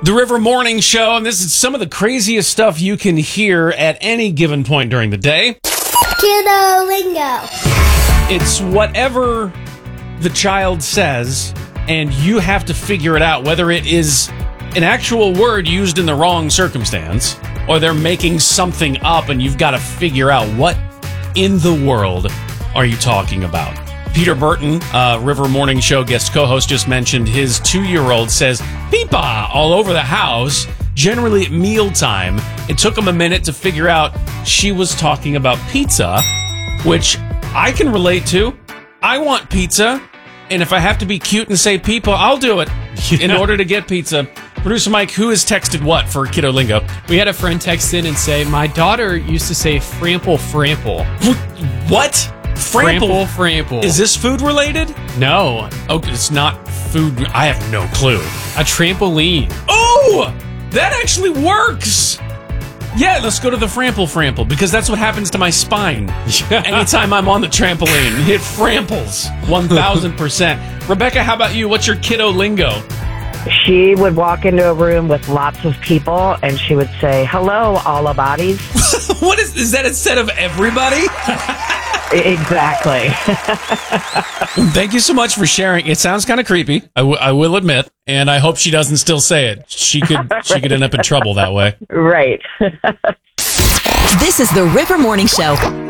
The River Morning Show, and this is some of the craziest stuff you can hear at any given point during the day. Kiddo lingo. It's whatever the child says, and you have to figure it out, whether it is an actual word used in the wrong circumstance, or they're making something up, and you've got to figure out what in the world are you talking about. Peter Burton, River Morning Show guest co-host, just mentioned his 2-year-old says "peepa" all over the house, generally at mealtime. It took him a minute to figure out she was talking about pizza, which I can relate to. I want pizza, and if I have to be cute and say "peepa," I'll do it in order to get pizza. Producer Mike, who has texted what for Kiddo Lingo? We had a friend text in and say, my daughter used to say frample frample. What? Frample frample. Is this food related? No. Oh, it's not food. I have no clue. A trampoline. Oh, that actually works. Yeah, let's go to the frample because that's what happens to my spine. Anytime I'm on the trampoline, it framples 1,000%. Rebecca, how about you? What's your kiddo lingo? She would walk into a room with lots of people, and she would say, "Hello, all the bodies." What is that instead of everybody? Exactly. Thank you so much for sharing. It sounds kind of creepy, I will admit, and I hope she doesn't still say it. She could end up in trouble that way. Right. This is the River Morning Show.